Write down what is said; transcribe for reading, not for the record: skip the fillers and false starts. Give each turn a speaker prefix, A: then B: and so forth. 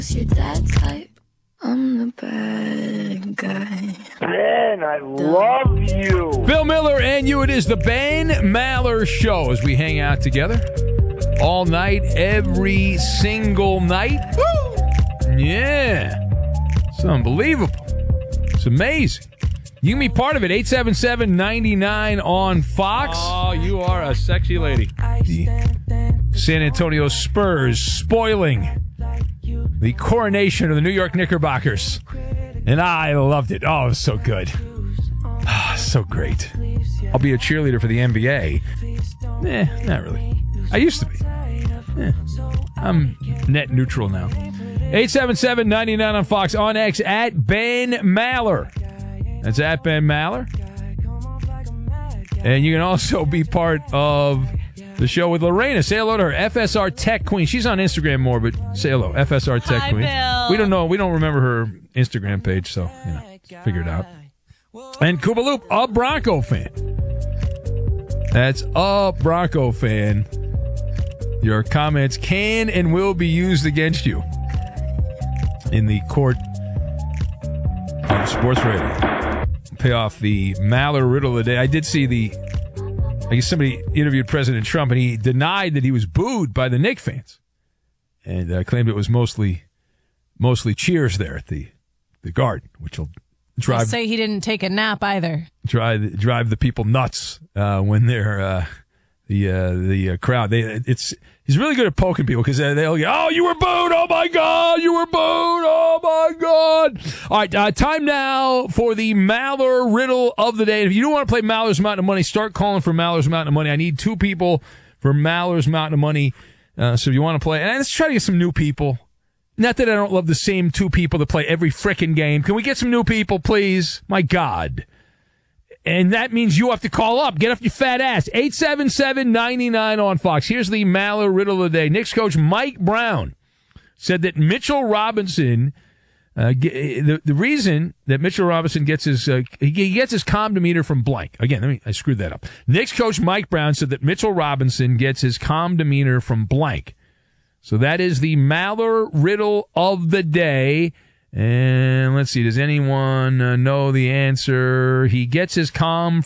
A: You're that type. I'm the bad guy.
B: Ben, I love you.
C: Bill Miller and you. It is the Ben Maller Show as we hang out together all night, every single night. Woo! Yeah. It's unbelievable. It's amazing. You can be part of it. 877-99 on Fox.
D: Oh, you are a sexy lady.
C: The San Antonio Spurs spoiling the coronation of the New York Knickerbockers. And I loved it. Oh, it was so good. Oh, so great. I'll be a cheerleader for the NBA. Not really. I used to be. I'm net neutral now. 877-99 on Fox. On X at Ben Maller. That's at Ben Maller. And you can also be part of the show with Lorena. Say hello to her, FSR Tech Queen. She's on Instagram more, but say hello, FSR Tech Queen.
E: Bill.
C: We don't know. We don't remember her Instagram page, so, figure it out. And Koopa Loop, a Bronco fan. That's a Bronco fan. Your comments can and will be used against you in the court of sports radio. Pay off the Maller riddle of the day. I did see I guess somebody interviewed President Trump, and he denied that he was booed by the Knicks fans, and claimed it was mostly cheers there at the Garden, which will
E: I'll say he didn't take a nap either.
C: Drive the people nuts when they're the crowd. He's really good at poking people because they'll go, "Oh, you were booed! Oh my God, you were booed! Oh my God!" All right, time now for the Maller riddle of the day. And if you do want to play Maller's Mountain of Money, start calling for Maller's Mountain of Money. I need 2 people for Maller's Mountain of Money. So if you want to play, and let's try to get some new people. Not that I don't love the same 2 people that play every frickin' game. Can we get some new people, please? My God. And that means you have to call up. Get off your fat ass. 877-99 on Fox. Here's the Maller riddle of the day. Knicks coach Mike Brown said that Mitchell Robinson, the reason that Mitchell Robinson gets his he gets his calm demeanor from blank. Again, I screwed that up. Knicks coach Mike Brown said that Mitchell Robinson gets his calm demeanor from blank. So that is the Maller riddle of the day. And let's see, does anyone know the answer? He gets his calm